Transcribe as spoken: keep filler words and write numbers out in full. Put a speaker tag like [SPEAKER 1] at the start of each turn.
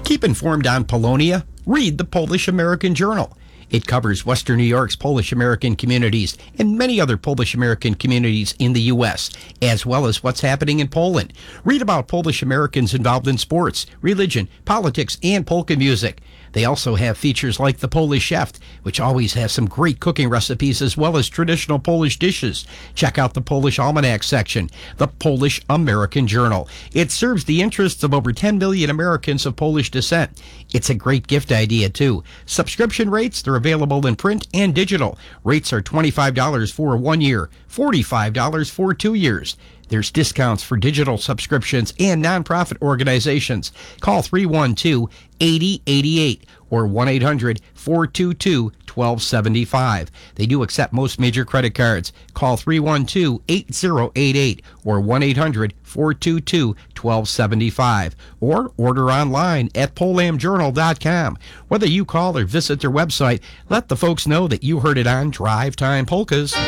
[SPEAKER 1] Keep informed on Polonia. Read the Polish American Journal. It covers Western New York's Polish American communities and many other Polish American communities in the U S, as well as what's happening in Poland. Read about Polish Americans involved in sports, religion, politics, and polka music. They also have features like The Polish Chef, which always has some great cooking recipes as well as traditional Polish dishes. Check out the Polish Almanac section, the Polish American Journal. It serves the interests of over ten million Americans of Polish descent. It's a great gift idea, too. Subscription rates, they're available in print and digital. Rates are twenty-five dollars for one year, forty-five dollars for two years. There's discounts for digital subscriptions and nonprofit organizations. Call three one two, eight zero eight eight or one eight hundred, four two two, one two seven five. They do accept most major credit cards. Call three one two, eight zero eight eight or one eight hundred, four two two, one two seven five. Or order online at polam journal dot com. Whether you call or visit their website, let the folks know that you heard it on Drive Time Polkas.